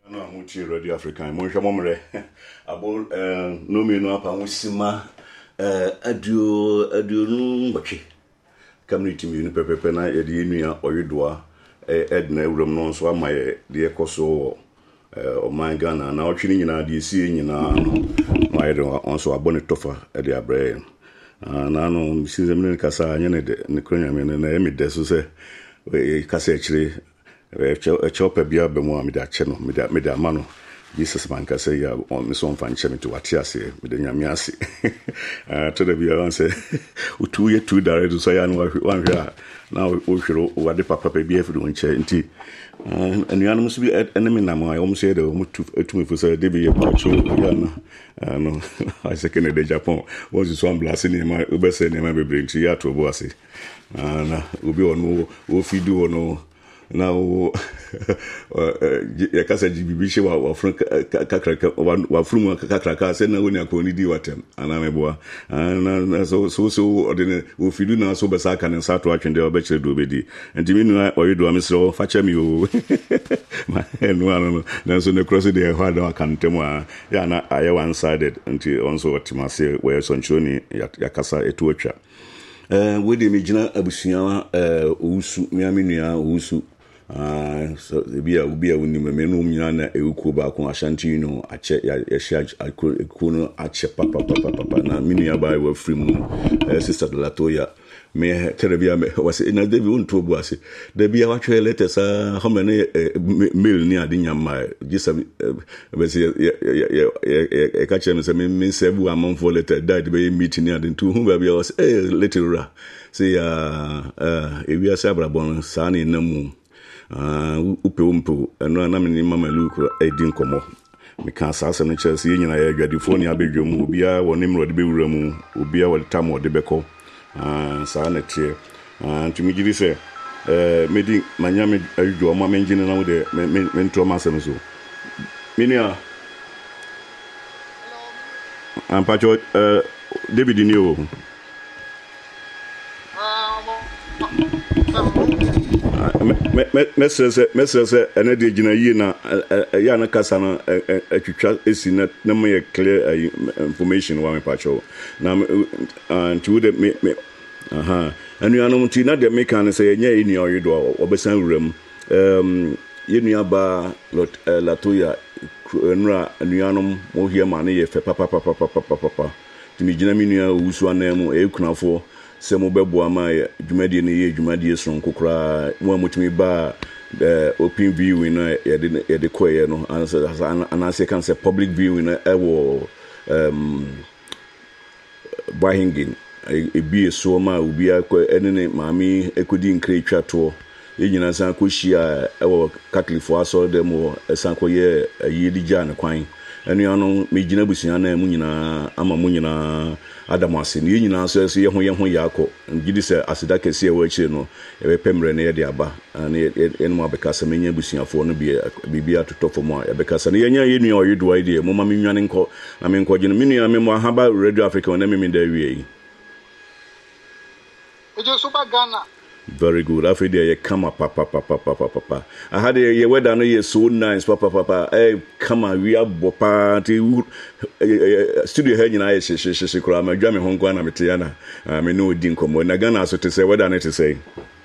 No, I'm with Radio Africa. I'm with Momre. About no me no apa musima adu bachi. Community me no pepe na ye de nua oyedoa edna ewuram no so amaye de ekoso o man Ghana na otwe nyina de sie nyina no maye de onso abone tofa de abre na no sinze me kasa anya ne de ne kronya me na emi de so se kasa ekire chopa bia be mo amida che no meda mano Jesus man kasa ya on so mfa nche me to wate ase meda nyame ase to da bia on se utu ye tu dare so ya no wan hwa na o hwero wade papa bia efu nche nti anuanom so bi enemy na mo ayom se de mo tu me fo de bi ye pacho ya no I second de Japan was so blast ni ma obese ni ma bebre nti ya to bo ase na obi ono o fidu ono now ya kasa jibibi she wa frank kakraka wa from kakraka say na woni akoni di watem ana meboa na so odene o fidu na so besa kan nsa to atwende obekire do bedi enti me nu oyedo amsro fa cha mi o ma enu ano na so ne cross dey ho ada kan temu ya na aye one sided enti onso otimase we so nchoni ya kasa etu atwa we de me gina abusua owusu miamenua owusu so bia woni me no nyina na ewuko ba ko ashanti no ache ya shia ekuo no ache papa na menua ba wa free mu sister Latoya me terabia me was na David won to bu ase da bia wa twa letters ha me ne mail ni ade nyama gisa be se e ka che me se me se bu amanfo letter that be meeting ni ade to hu ba bia was letter say e wi ase abrabon sa na namu upewumpo eno na me ni mama luko edin komo me kan sasa no Chelsea nyina ya adwadifo ni abedwom obia woni mrode be wuramu obia wole tamo de beko sa na tie ntumi gidi se medi manyame adwo ma menjine na wo de me ntro ma asem so minia ampacho David ni o Message ene de gina yi na ya na kasa na atwitwa esi na me clear information wa me pacho na nti wo de me anuanom nti na de me kan say nya yi ni oyedo obesan wuram yenu aba Latoya nra anuanom mo hia ma na ye fe papa timi gina minua owusu anam ekunafo se mo bebo ama dwumadi ne ye dwumadi eson kokora mo amutimi ba open viewing na ye de koye no anase kan se public viewing na ewo bahingin ebi so ma obi akọ enene maami ekodi nkre twato enyina san ko hia ewo Catholic aso dem san ko ye yedija ne kwan anuano me gina busia na mu nyina ama mu nyina Adamu ase ne nyina so ye ho ye akọ ngidi se asida kese e wachi no e pemre ne ye de aba na enmo abekasa menya busiafo no bibia totofo mo abekasa ne yenya ye nua oyedo ide mo ma me nwane nko na me nko gina me nua me mo haba Radio Africa na me da wie Ejo super Ghana. Very good. I feel there come up, papa. I had a weather no ye so nice, papa. Hey, come on, we are bopa. Studio here in I she cry. My jammy home kwana metiana. Me no din komo. Na Ghana so to say weather need to say.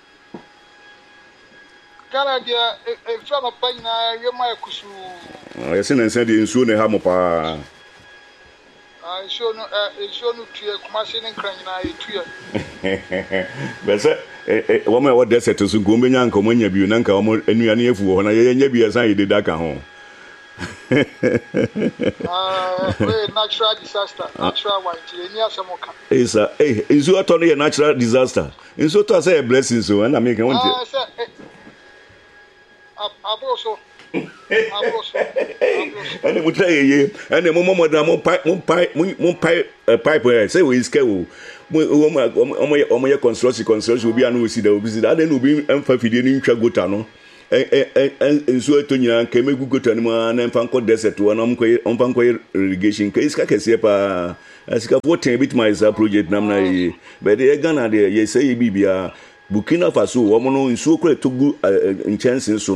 Ghana dia e fama pa na ye ma kusu. Yes, na say the nsuo ne ha mo pa. Show no tue kumase ne nkran na ye tue. Bese woman what desert so go menya nko monya bi na nka wo anuane afu ho na ye nya bi asan ye de daka ho. Natural disaster, natural one. Any asamoka. Isa nsu ato no ye natural disaster. Nsu to say a blessing so na me kan won tie. Aboso. Ane mutra ye ane momoda mo pipe say we iske wo omo ye construction obi anu osi da obi da ade no obi emfa fidie ni ntwa gota no enso eto nyina ka emegu gota ni ma na emfa nko desert wo na omfa nko irrigation ka iska kese pa asika 14 bit my project nam na ye but e Ghana de ye say bibia Burkina Faso wo mo no nso kura togu nchanse so no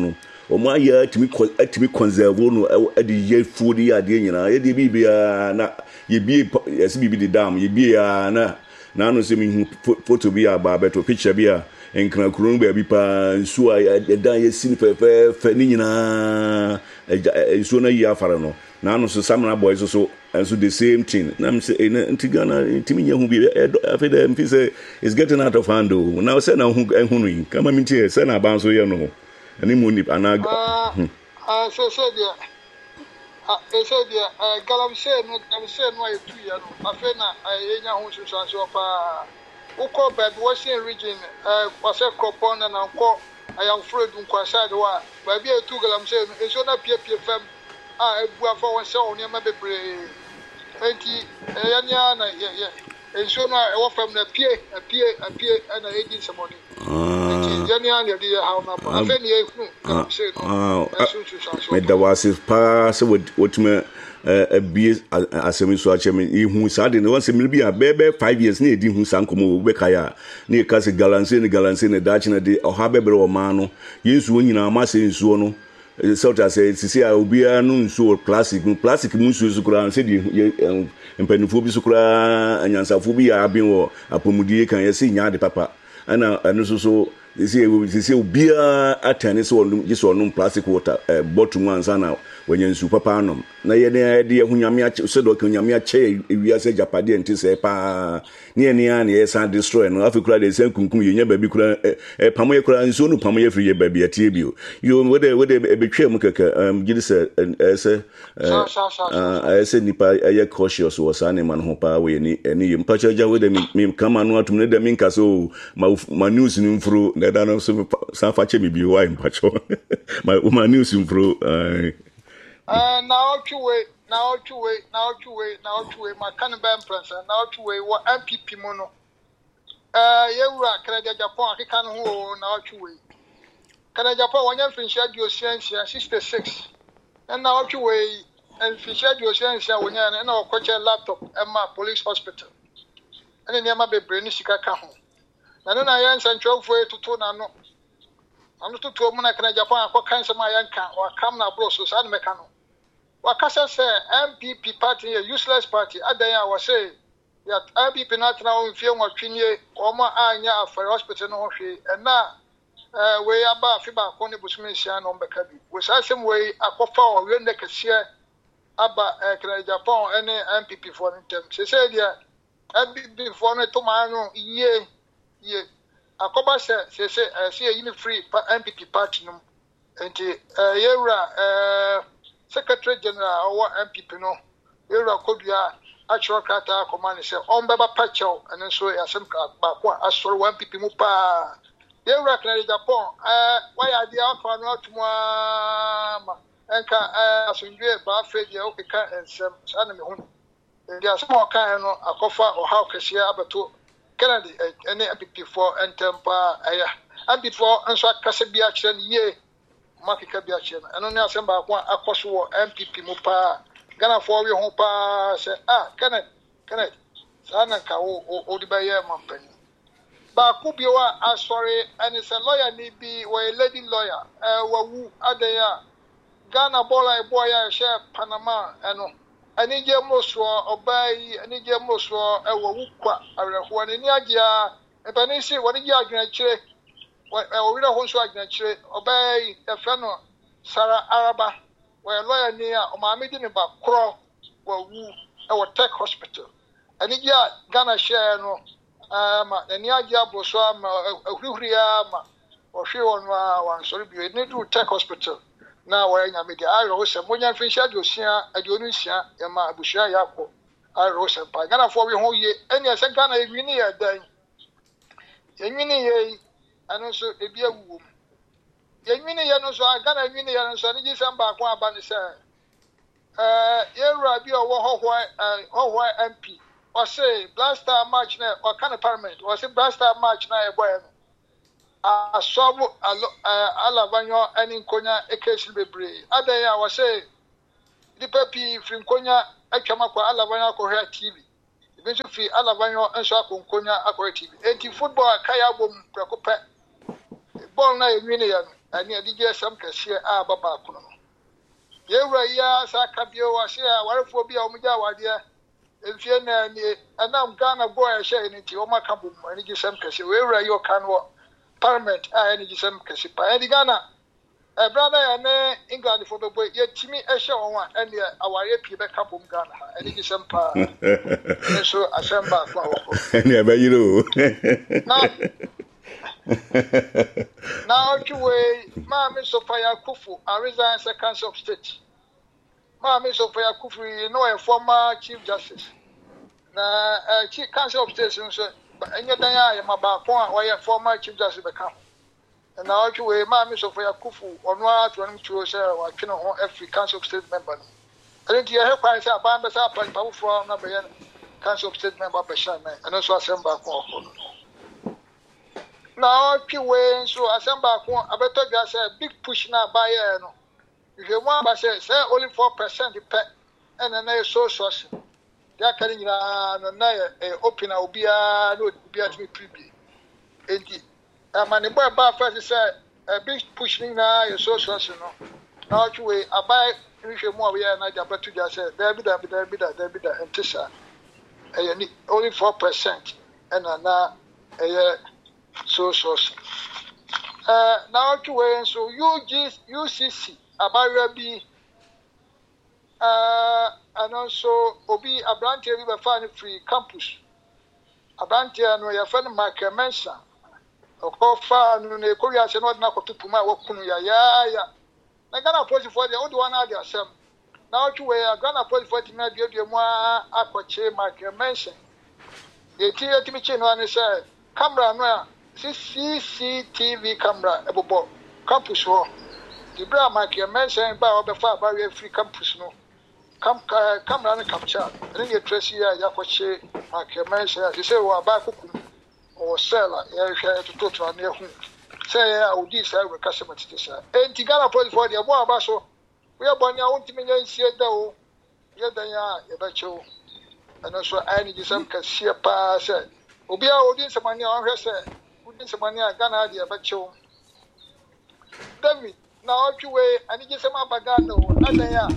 omo ya atimi conserve no e de ye food ya de nyina ye de bibia na ye bie yes bibi de dam ye bie ya na no se mi photo bi aba beto picture bi a enkran kurun ba bi pa nsu a dan ye sin fe ni nyina nsu na yi afara no na no so Samra boys so and so the same thing na me say ntigana timi nya hu bi afi da mfi say it's getting out of hand now say na hu hu kama mi tie say na ban so ye no ani mu ni ana so dia so dia galamse no ay tu ya no afi na enya hu susanso pa uko bed washing region kwase kropon na nko ayam fred nkwasa de wa ba bi etu galamse no so na pie fam ebu afọ wọn sẹ ọ nneɛma bebree enti yanya na nsuo no a ɛwɔ fam na apie na edi nsɛmɔde enti yanya na yɛde yɛ haw na ba afɛ ne yɛhunu sɛ no me da wase pa sɛ wɔtuma abie asɛm so akyɛ me ihu saa de ne wɔn sɛ me bi a bɛbɛ 5 years ne edi hu saa nkɔmɔ bɛka ya ne ka sɛ galanse ne daakye na de ɔha bɛbrɛ wɔ maa no yesu nyinaa ma sɛ nsuo no sort as sisi a obia no nsuo plastic mu nsuo so kura se di mpanifo bi so kura anyansafo bi ya abin wo apomudie kan ye se nya de papa ana anu so sisi obia atane se wonu gise wonu plastic water bottle mu ansa na wanya nsu papa anom na ye de hunyame a se do kan nyame a che ewia se japade enti se pa ne ye san destroy no afi kura de sen kunkum ye nya ba bi kura pamo ye kura nsu no pamo ye free ye ba bi atie bi yo we de betwe mu keke gidi se ese nipa ye cautious was an man ho pa we ni ye mpacha ja we de mi kama no atum ne de mi nka so ma news ni mfuru na da no so san fa che mi bi wa mpacho ma news mfuru now two-way, my cannon prince, now two-way, what MPP mono. Yewra, Canada, Japan, I can't hold now two-way. Canada, Japan, one year finish your science, 66. And now two-way, and finish your science, when you're in our coach laptop, and my police hospital. And then you might be brainy, Chicago. And then I answer and drove way to Tonano. I'm not to woman, Canada, Japan, what kinds of my yanka or come now, bro, so San Mecano. Wakasa say MPP party a useless party. Adaya was say that MPP not now in fear of Chinye, Oma Anya for hospital no she, and now we about Fiba Koni Busmission on Bekabi. Was the same way a cofa or when they can share about Japan any MPP for them. She said, yeah, MPP for Tomano, ye, a coba said, she said, I see a unifree MPP party. And Yera, Secretary General or MPP no, Yera Kodia, actual Kata command say, on Baba Pacho, and then so as some back as for one MPP Mupa. Yera Canada Japan, why are the outcome not tomorrow? And as you Buffet, okay, and some enemy home. There are small kind of a cofa or how can she have to Canada, any MPP for and temper, and before and so Casabi action, ye. Market Kabiachin, and only a samba one Akoswo MPP Mupa, Ghana for your home pa say, Kenneth, Sanaka or the Bayer Mampany. But Kubioa, sorry, and it's a lawyer, need be where a lady lawyer, Wawu Adaya, Ghana Bola, boy, share Panama, and Niger Moswa, obey, and Niger Moswa, a Wawukwa, a Niagia, and Panisi, what did you agree? We don't want to actually obey a friend, Sarah Araba, where a lawyer near Omamidin about Crow, our tech hospital. And it ya Ghana share no, and Yagia Boswam, a Huriama, or she one, sorry, you need to tech hospital. Now, where I made the Iros and when you finish your Sia, a Dionisia, and my Busha Yako, Iros and Pagana for your whole year, and yes, I can't even near then. And also a beer womb. Yamini Yanos, I got a mini and Sandy Samba Quabani said, Yera be a Hawaii MP, or say, blaster march now, or kind of parliament, or say, blaster march now, a sob Alavanyo and in Konya, a case be brave. Adaya was say, the peppy from Konya, I come up with Alavanya Korea TV. Eventually, Alavanyo and Shako Konya Aqua TV. 80 football, Kaya Boom, Prakope. Ball na ewini ya ɛne ɛde gye asɛm kɛseɛ a baba kono no yɛwura yi a saa ka bio wɔse a warefoɔ bi a wɔmgya awadeɛ mfie na nie ɛnam Ghana go a ɛhyɛ ne nti wɔn aka bom ɛne gye sɛm kɛseɛ wɛwura yi ɔka no wɔ parliament a ɛne gye sɛm kɛseɛ pa ɛde Ghana ɛbra na yɛne England fo bɛbɔ yɛtumi ɛhyɛ wɔn a ɛne awareɛ pii bɛka bom Ghana ha ɛne gye sɛm paa ɛne so asɛm baako a wɔkɔ ɛne ɛbɛyere o Now, Mammy Sophia Kufu, I resign as a Council of State. Mammy Sophia Kufu, you know, a former Chief Justice. Now, Chief Council of State, but any day I am about one a former Chief Justice become. And now, Mammy Sophia Kufu, on what to run to say, I cannot every Council of State member. I think you have quite a band as up and powerful number Council of State member, and also assemble. Now, so assemble I better just say big push now by no. If you want, but say only 4% depend, and then they so social. They are carrying a open will be a no be at me preview. And the boy bar first say a big push now is so social. Now, I buy if you more we are not able to just say there be that, and Tisha only 4%, and now so now to way so UCC about be and also obi abrantia we be find free campus abrantia no ya fan mark mention okofa no ne korea se no na kotupuma wakunu ya na Ghana police for the old one na dia sem now to way Ghana police for the na dia mu akoche mark mention the timi che no an say camera no CCTV camera ebobo campus ho the bra mark mention ba obefa ba we free campus no camera no capture and you trace here yakoche mark mention you say wa ba kuku or seller ya hwe to na hu say ya odi say we customer tisa enti Ghana police for the bo aba so we abonya wontimi nya nsie da o ye dan ya ye ba chew and also I need some kasia pa say obi a odi semani a hwe say somebody Ghana the abacho David now way and you say bagano adaya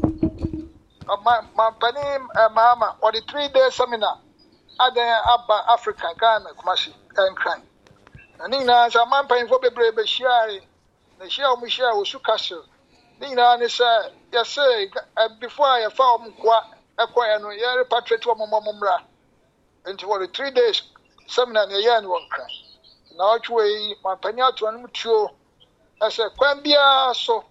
my penny mama or the 3-day seminar adaya abba Africa Ghana Kumasi and crime and nina as a man paying for be share the share we share with castle nina and say yes say before I found acquire no year repatriate to mumra into what the 3 days seminar near yan one crime. Now, my penya to an mutuo as a quambia so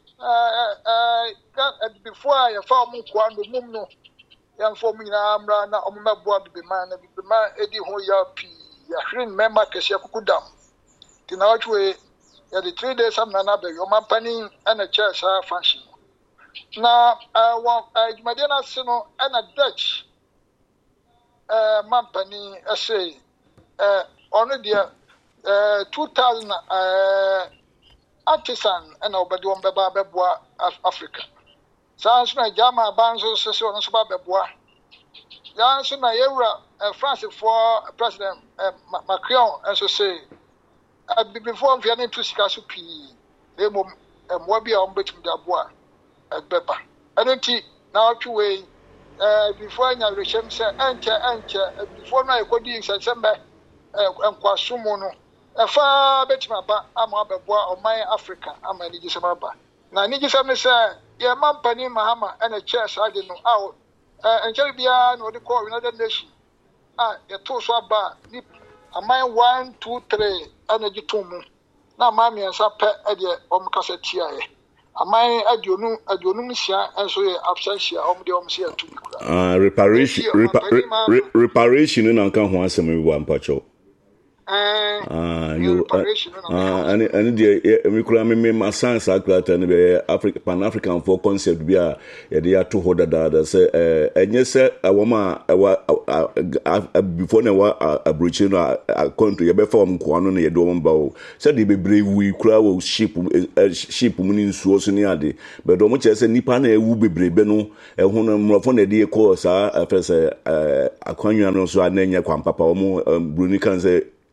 before I found Mukwando Mumno, young for me, Amra, Omma Board be man, Eddie Hoya P. Yahrin member Kesiakudam. The now way, the 3 days I'm another, your man penny and a church are function. Now, I want Madena Sino and a Dutch man penny essay on the 2000 artisan and obedi on beba beboa Africa. Sans na jama banzo sese on so beboa. Yan so na yewra France for President Macron and so say before we are to sika so pi emo mo bia on betum da boa beba. Anenti na otwe before nya rechem say enche before na ekodi September enkwasumo no efa betima ba ama beboa o man Africa ama ni gisema ba na ni gisema say ye mampani mahama ene church ade no awo encheri bia no de call United Nation ye to so ba ni aman 1 2 3 ene gitumu na ma miensa pe ede o mkasa tia ye aman aduonu misia enso ye absentia o mde o msia tumi kura reparation na nka ho asem bi wa mpacho you and the me science akrata ne be Africa Pan African for concept bi a ye dey ato ho dada say enye say awoma before na wa abrochi no country ye be form ko ano na ye do mba o say the bebre wi kura wo ship mu ni nsuo so ne ade but do mo che say nipa na ewu bebre be no ho no mrofo na dey ko sa afese akwanwa no so ananya kwampapa o mo bruni kan say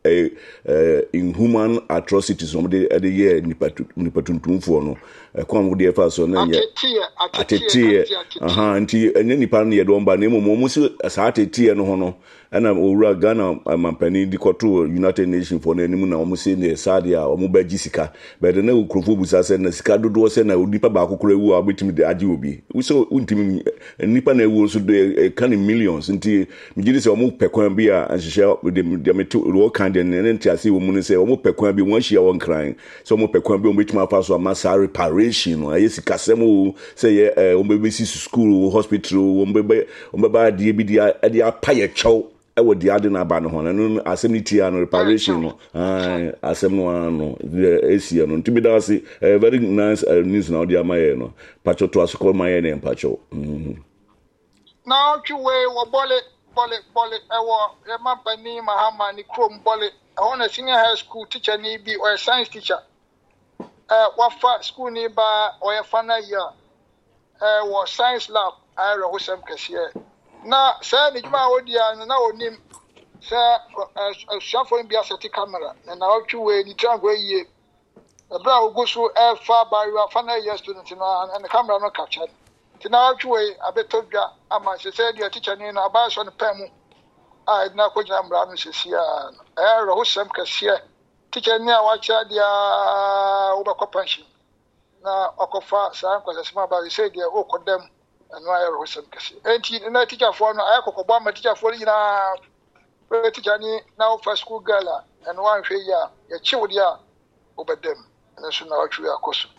inhuman atrocities on the year nipatuntumfo no kwam de fa so na nye atetie nti enye nipa no ye do mba na mo si sa atetie no ho no na owura Ghana mampani di koto United Nations for na nim na mo si ne sade a mo ba gisika be de na ukrofo busa se na sika dodo se na nipa ba akokoro ewu a betimi de age obi we so untimi nipa na ewu so de kan millions nti mi gidi se mo pekwan bi a anhyehyɛ de meto ro kan de ne nti ase wo mu ne se mo pekwan bi won hia won kran so mo pekwan bi o betimi afa so amasa reparation no aye sika semo se ye o be si school hospital o be ba de bi de apa ye chow e wo de ade na ba no ho no asem ni tia no reparation no asem no ano esi no nti bi da se very nice news na odi amaye no pacho to asukọ maye ne pacho now you way wo bole ewo e mapani mahama ni krom bole e wona senior high school teacher ni bi or science teacher wafa school ni ba or fana year wo science lab ayre ho sem kese na say ni juma odia na onim say shafo bi aseti camera na otwe we ni trango yie bra ogusu fa ba fana year student na and camera no capture tina otwe abetodwa ama se say the teacher ni na ba so no pemu na ko jina mbra no sesia ayre ho sem kese teacher ni a wacha dia obekọ pension na okofa saa nkwasasema ba say dia okodem anu ayro hosem kese enti na teacher for no ayakokọbọ ama teacher for nyina teacher ni na ofa school girl and one hwe ya chiwo dia obedem na so na otwe akoso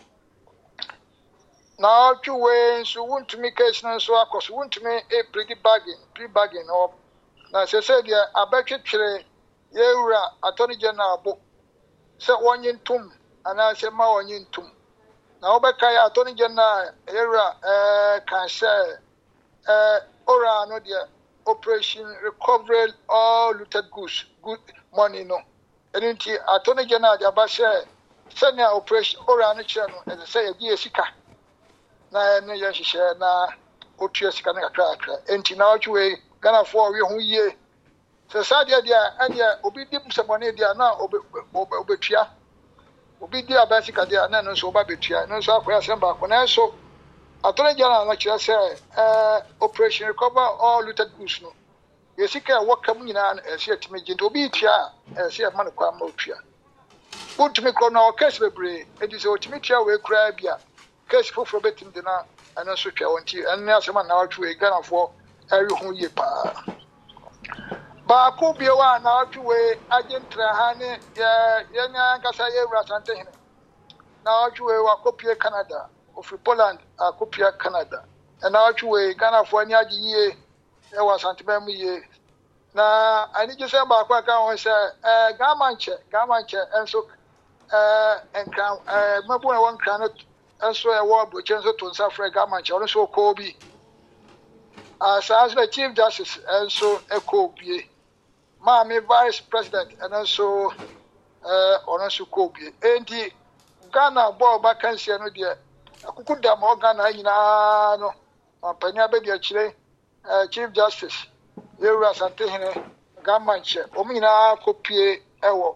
na otwe so wuntumi case na so akoso wuntumi pre-bargain no na say dia abetwetwere yewura attorney general bo se wonyentum ana se ma wonyentum na obeka ya attorney general era can say ora no dia operation recovery all looted goods good money no enti attorney general dia ba share senior operation ora no chere no e say e sika na ne ya hihye na otua sika na kakra enti na otwe Ghana for we hu yie se sadia dia anya obi dim semone dia na obetua obi dia ba sika dia na no so oba betua no so akoya semba ko na so atone jana na kire se operation recover all looted goods no yesika wakam nyina na ese atime obi tua ese ma no kwa ma otua utime ko na o case bebre edi se otime tua we kura bia case foforo betim de na ana so twa wonti ana asema na watwe Ghana for every hu ye pa ba ko biewa na watwe agentra ha ne ye nya kasa ye wura sante hene na watwe wa kopie Canada of Poland a kopie Canada na watwe Ghana for ni agi ye e wa sante ba mu ye na ani je se ba kwa kan won se gamanche enso enkan mabu na won kan enso e wo bo chenso to nsa fra gamanche ono so ko bi as the chief justice enso e ko bi Mami vice president and also onosu kobi enti Ghana bo ba kansia no de akukuda mo Ghana nyina no apanya be de chire chief justice Yewura Asante hene gamanche omnyina kopie ewo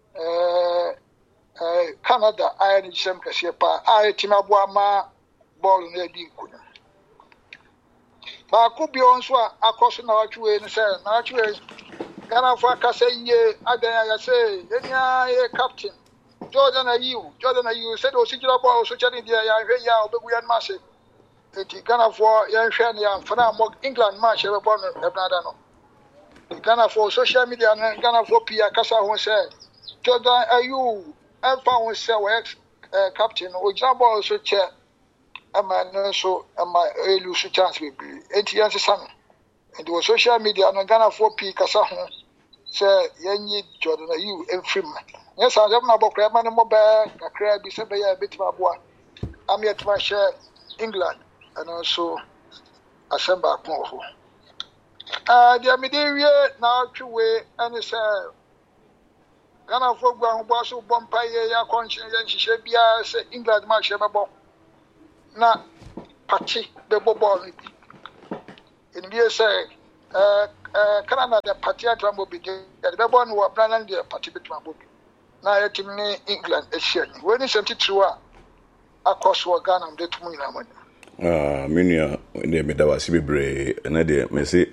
Canada ayani sem kase pa ayetima bo ama ball no edi kuno ba kubi onso akoso na watwe ne se na watwe Ghana for kase ye adan ya say enya ye captain Jordan you said o sigira ball so chani dia ya hwe ya obegu ya mase eti Ghana for ya hwe ne ya fana mo England match e be ball no ebnada no Ghana for social media na Ghana for pia kasa ho say Jordan you alpha ho say we captain o gira ball so che ama no so ama elu so chance be eti yan se san and the social media no Ghana for P kasa ho say yanyi Jordan you enfrim yes I have na bokra ma no moba kakra bi se be ya betima boa am yet ma share England and also assemble kon ho the media na twe and say Ghana for gwa ho bo so bompa ye ya konche yan hihye bia say England ma hye mebo na party be bobol in be say Canada the party at Rambo be the born who are planning the party between Rambo. Now let him England a share. When is something true? Across Ghana and the Tumunamon. Minia, they made our Sibibre, and I did, may say,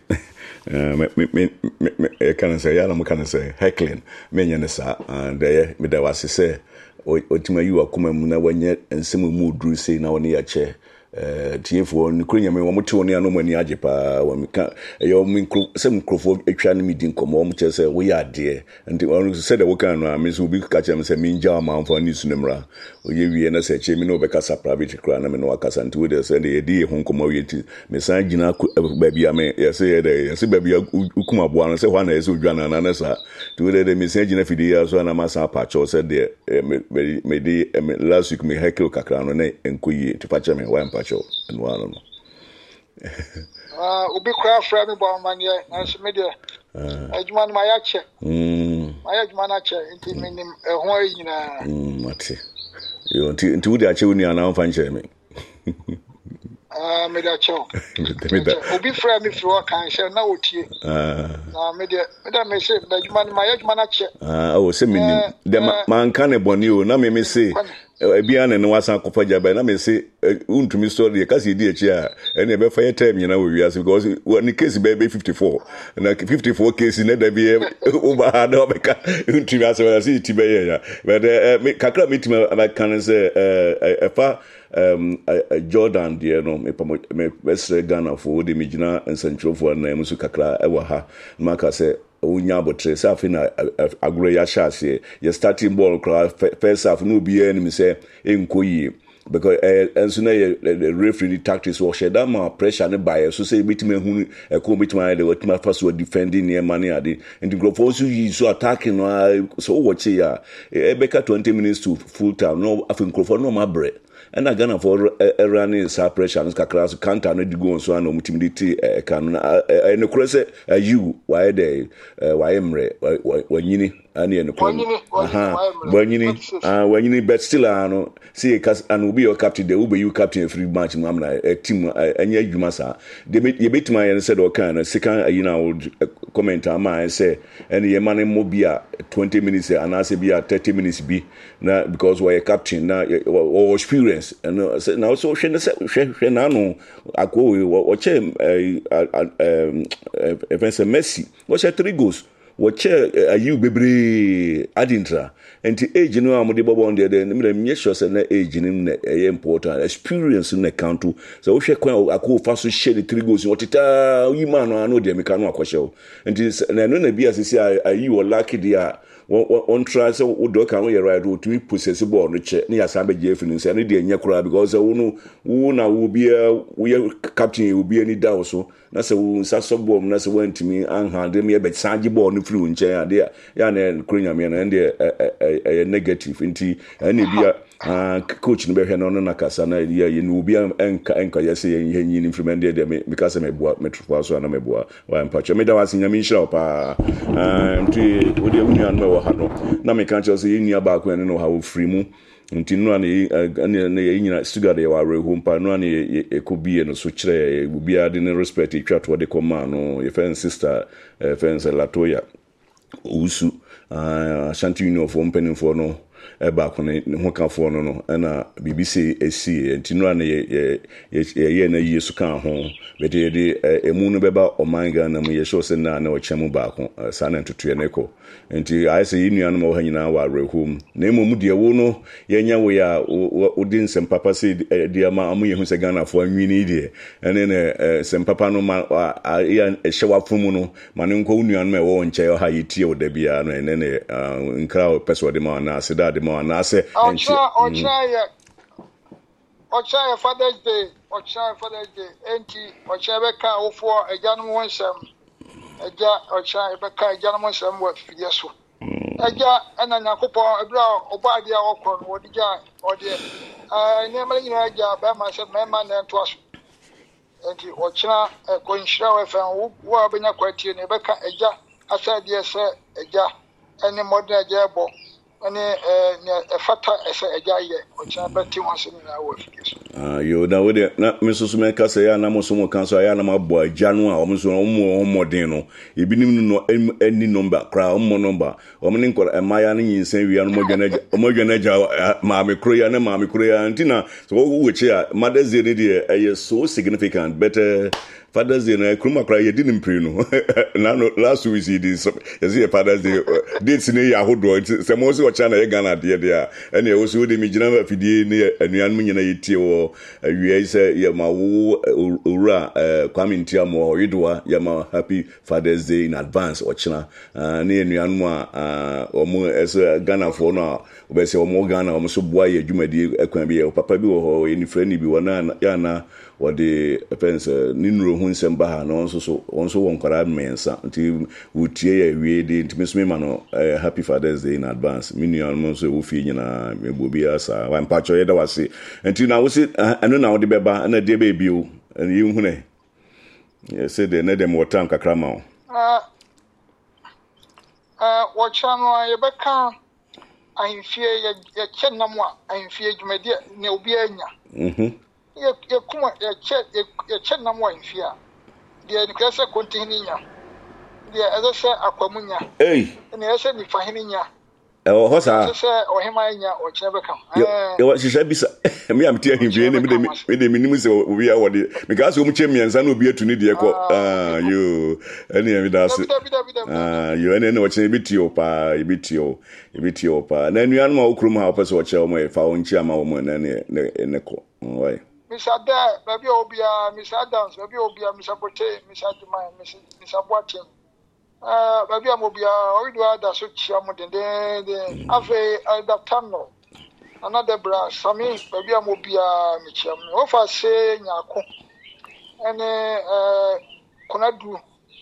can say, Yalam can say, heckling, Menyanessa, and there, Medawasi say, Otima, you are coming when yet, and Simu Mood drew say now near chair. TF1 Nukunya me wamuto ne anomani ajepa wamika eyo minkro sem krofo etwa ne midin komo mo chese we ya de nti onu said the worker no amese obi ka che me se minja amanfo ni sunemra oye wie na se che me no be kasa private kra na me no akasa nti we de se de ye ho komo we ti me san gina ba bia me ye se de ye se ba bia ukuma boa no se hwa na ye se odwana na na sa ti we de me san gina fidi ya so na masa pa cho se de me de last week me hekel kakra no na enkoyi ti pa che me wa and one of Ubi craft for me, Barmania, and some media. Edman Mayache. Mayajmanache, into meaning a Hoyina. Mati. You want to do that, you now find me. Medacho. Ubi for me for work and shall know to you. Media, Madame may say that you man Mayajmanache. I was saying, the man can't abon you, no me say. Biana no wasa kopaja ba na me say untumi story ka se di echi and e be fire time you know we as because one case be 54 na 54 case na da be over hard obeka untumi as well as it be ya but kakra meeting I can say fa Jordan there no me West Ghana for the Mijina and Central for na musu kakra e wa ha maka say unya botre sa afi na agro ya shase ye starting ball first half no be enemy say enkoyi because enso na the referee tactics wo sheda ma pressure ne buy so say bitime hu ko bitime dey watima fast we defending near money ade and the group also use so attacking so watch ya e beka 20 minutes to full time no afi nkrofo no ma bre and Ghana for running sa pressure and kakra so counter no di go so na mutimidity kan na no cross you why dey why emre wanyini ani no kon wanyini but still ano see and will be your captain they will be you captain free match no na team anya adwuma sa de ye betima ye said o kan second ayina would comment am I say and ye man mo bia 20 minutes and I say bia 30 minutes be na because we captain na or experience and now so she na no akwo o che Messi what 3 goals watch you bebre adintra and the age no amode bobo on there me sure say na age nim na important experience na count so wo hwe kwan akwo fa so share the 3 goals what ta you man no ano de me kan no akwhye and na no na bia sisi you lucky dia on try so wo do kan wo ye right wo to possess ball no che na ya san be je finu say na de nya kura because wo na wo bia wo captain wo bia ni da so na se wo sa so ball na se wo ntimi an handle me be sanji ball no free nche ade ya na kunya me na ende negative nti na bia coach no be hwe no na kasa na ye no bia enka yese ye nyi free de me because me boa metro so na me boa wa mpacho me da wase nyame nhyira pa nti wo de mu an me wo ha no na me kan cho so ye nua ba ko no ha wo free mu nti no na ye nyina studio de wa rehu mpa no na ye ekobie no so kire bia de ne respect twatwo de koma no ye fan sister fans Latoya usu Ashanti Union for mpanimfo no eba ko ne ho kafo no na BBC esi nti no na ye na yesu kan ho bede de emu no beba omanga na mu ye show se na o chemu ba ko sa na ntutu ne ko nti I say inu anu ma nyina wa rehum na emu de wo no ye nya wo ya odin sem papa se de ma amu ye hu se Ghana fo anwini de ene ne sem papa no ma ya hyewa fomu no ma ne nko unu anu ma wo nche ha yitie wo da bia no ene ne nkra peso de ma na aseda de ma na ase Ocha Father's Day enti ocha beka ofo ejanum wonsam eja ocha beka ejanum wonsam wa fidie so eja ena nyakopo ebra obade a okro no odija ode ne mala nyina eja ba ma se mema na nto aso enti ocha ko nhira wa fa wo abenya kwatie ne beka eja asade se eja ene modern eja bo ene fata ese eja ye ocha beti wonse na wa fidie so You know, na Mrs. Mekasa ya na mosomo kanso ya na mabo ajanu a omso omodin no ebinim no any number kra ommo number omne nkor emaya ne yinsan wi anu modwana maame kro ya na maame kro ya ntina so wo weche a Mother's Day dey so significant better Father's Day na kruma kra ye di nimpre no na no last week this is Father's Day dates ne ya hodo se mo so chana ye Ghana de a ene wo so de mi gina afidie ne anuan nyina yetie wo awie say ye ma wo owura Kwame Ntiamo Oyedwa ye ma happy Father's Day in advance ochina ne anuan mu a omo eso Ghana for no obese omo Ghana omo so boa ye adwumadi akwan bi ye papa bi wo ho ye ni frani bi wona ya na wode offense ninro hu nsem ha no so won kwara mensa nti wutie ya wie de ntimisme ma no happy Father's Day in advance minion mo so wo fi nyina mebobi asa wan pacho ye da wase nti na wo se eno na wo de beba na de be bi o yi hu ne ye se de na dem wotam kakra ma o wo chano ye beka ahimfie ye chenam a ahimfie dwumade ne obi anya ye kuma ye chenam wa ahimfie de nikase kontini nya de ezese akwamunya ne ese ni fahininya hosa ese ohema nya o chebeka yo shisha bisa me am tia himfie ne me de minim se obi a wode because o mu chemiansa na obi atuni de ko yo ene mi da se yo ene o chen bitio pa na nuan ma okrum ha opese o che o mo fa o nchi ama o mo na ne ko why Mr. Da, baby Obia, Mr. Adams, baby Obia, Mr. Bote, Mr. Jumai, Mr. Boatin. Baby Amobia, Oyedwa da so chiamo de ave adaptano. Another bra, Sami, baby Amobia, Michiam. Ofa se nyako. Ene Konadu,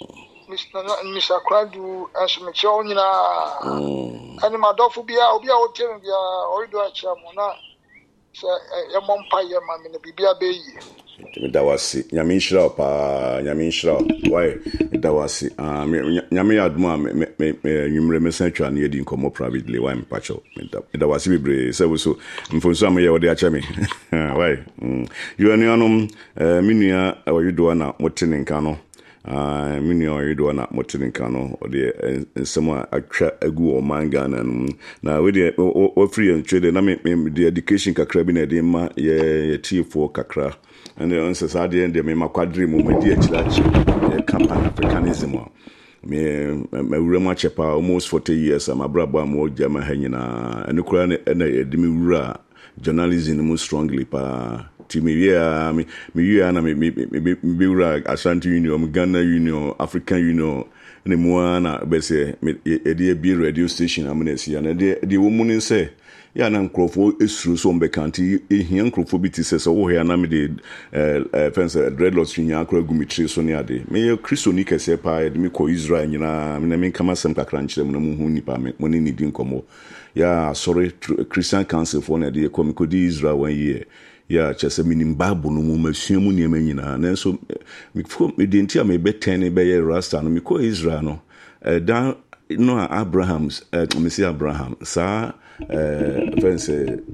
Mr. Konadu, as Michio nyina. Ene madofu bia, Obia hotel bia, Oyedwa chiamo na. So empire man in the bibia be that was nyame nshira pa nyame nshira why that was nyame aduma me nwumre mesatwa na yedi nkomo privately why mpacho that was bebre so mfonso am ye wode acha me why you anuanom minua Oyedwa na motene nka no minua Oyedwa na motene nka no ode nsem a atwa agu o manga na we de o free and trade na me the education kakra bi na de ma ye tifo kakra and on society and me makwadre mo medi achirachi campaign africanism me wura chepa almost 40 years am abrabo am o jama hanyina ene kura na edimi wura journalism mo strongly pa timia me na me wura Ashanti Union, Ghana Union, African Union ne mo na bese e bi radio station amnesi na de womun say ya na nkrofo esuru so mbekanti ehia nkrofo biti se wo hia na me de fence dreadlocks nya akra gumitri so ne ade me Kristo ni kese pa de me ko Israel nyina me na me kama sem kakra nkyere me na mu hu nipa me mo ne ni di nkomo ya sorry Christian Council for na de ko me ko di Israel 1 year ya chese minim Bible no mu masuamu ne ma nyina na so me de ntia me betene be ye rasta no me ko Israel no dan no Abraham's Messiah Abraham sa fence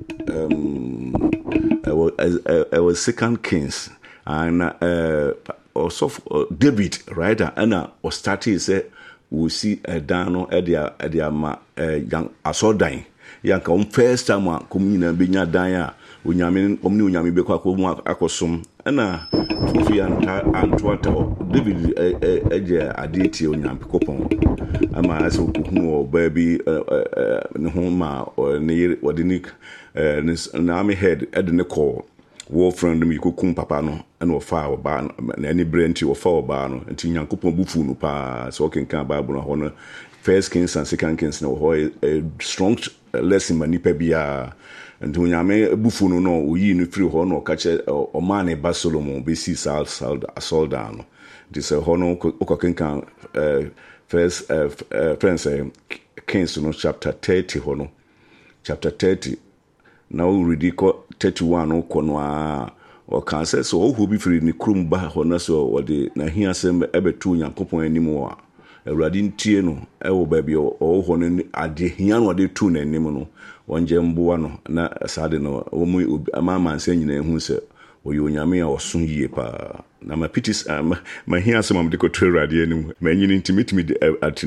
I was Second Kings and also David right and or started say we see dan no e ma young asodan yanka first time komuna benya dan a onyame omni onyame be kwa akosom na Kofi Antwata David eje adeti onyame kopon ama aso kuhu baby ne ho ma ne wodinik na me head edne call wo friend mi kokum papa no na ofa oba na ani brenti ofa oba no nti nyankopon bufu no pa so kenkan Bible no ho no First Kings and Second Kings no ho a strong lesson manipa bia nti onyame bufu no oyi no free ho no kache o man ba Solomon be see assault down this ho no okokenkan First Kings no chapter 30 ho no chapter 30 now read 31 kono a o kan so o hu bi free ni krum ba ho na so o de na hia sem ebetu Nyankopon animu a awurade ntie no ɛwɔ baabi ɔwɔ hɔ no ade hia no ɔde tu n'anim no wɔngye mboa no na sade no wɔn amansa nyinaa hu sɛ ɔyɛ onyame a ɔso yie paa na ma pitis ma hia asɛm am de kɔtɔ awurade anim ma nyini ntimitimi